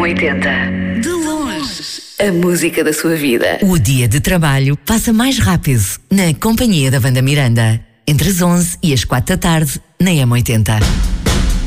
M80. De longe, a música da sua vida. O dia de trabalho passa mais rápido na companhia da Wanda Miranda. Entre as 11 e as 4 da tarde, na M80.